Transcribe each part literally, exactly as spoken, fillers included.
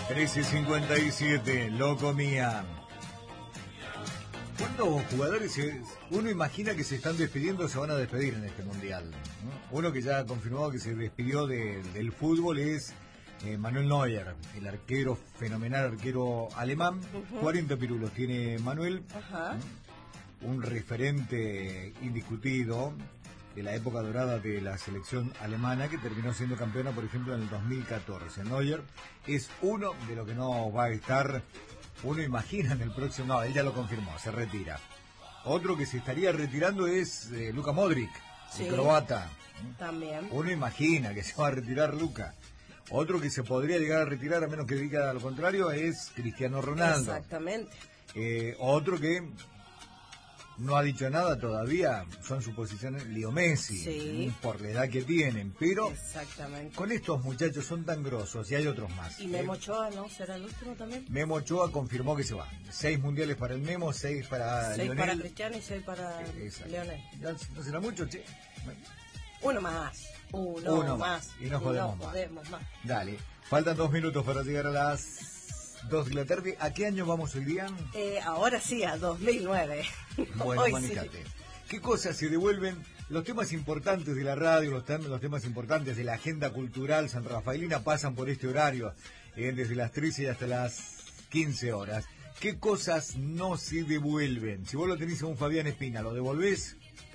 trece cincuenta y siete, lo comía. ¿Cuántos jugadores se, uno imagina que se están despidiendo o se van a despedir en este mundial? ¿No? Uno que ya ha confirmado que se despidió de, del fútbol es eh, Manuel Neuer, el arquero, fenomenal arquero alemán. Uh-huh. cuarenta pirulos tiene Manuel, uh-huh. un referente indiscutido de la época dorada de la selección alemana, que terminó siendo campeona, por ejemplo, en el dos mil catorce. Neuer es uno de los que no va a estar, uno imagina en el próximo, no, él ya lo confirmó, se retira. Otro que se estaría retirando es eh, Luka Modric, sí, el croata. También. Uno imagina que se va a retirar Luka. Otro que se podría llegar a retirar, a menos que diga lo contrario, es Cristiano Ronaldo. Exactamente. Eh, otro que no ha dicho nada todavía, son suposiciones, Leo Messi, sí, por la edad que tienen, pero exactamente, con estos muchachos son tan grosos y hay otros más. Y Memo Ochoa, ¿no? ¿Será el último también? Memo Ochoa confirmó que se va. Seis mundiales para el Memo, seis para seis Lionel. Seis para Cristiano y seis para eh, Lionel. Ya, ¿no será mucho, che? Uno más. Uno, Uno más. más. Y nos jodemos, no más. jodemos más. Dale. Faltan dos minutos para llegar a las dos de la tarde. ¿A qué año vamos hoy día? Eh, ahora sí, a dos mil nueve. Bueno, hoy manejate. Sí. ¿Qué cosas se devuelven? Los temas importantes de la radio, los, tem- los temas importantes de la agenda cultural sanrafaelina pasan por este horario, eh, desde las trece hasta las quince horas. ¿Qué cosas no se devuelven? Si vos lo tenés a un Fabián Espina, ¿lo devolvés?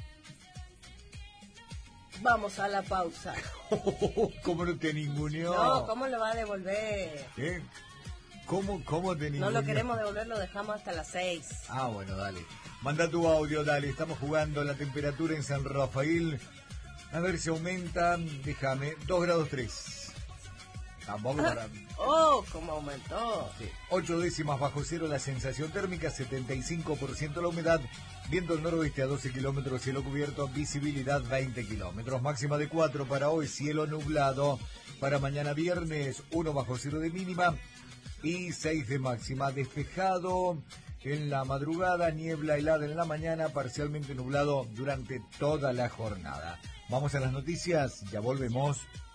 Vamos a la pausa. ¿Cómo no te ninguneó? No, ¿cómo lo va a devolver? ¿Eh? ¿Cómo, cómo te ninguneó? No lo queremos devolver, lo dejamos hasta las seis. Ah, bueno, dale. Manda tu audio, dale. Estamos jugando la temperatura en San Rafael. A ver si aumenta. Déjame. dos grados tres. Tampoco para... Oh, cómo aumentó. Sí. ocho décimas bajo cero la sensación térmica, setenta y cinco por ciento la humedad. Viento del noroeste a doce kilómetros, cielo cubierto, visibilidad veinte kilómetros. Máxima de cuatro para hoy, cielo nublado. Para mañana viernes, uno bajo cero de mínima y seis de máxima. Despejado en la madrugada, niebla helada en la mañana, parcialmente nublado durante toda la jornada. Vamos a las noticias, ya volvemos.